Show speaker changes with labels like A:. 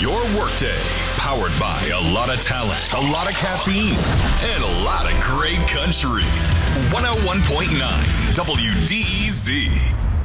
A: your workday. Powered by a lot of talent, a lot of caffeine, and a lot of great country. 101.9 WDEZ.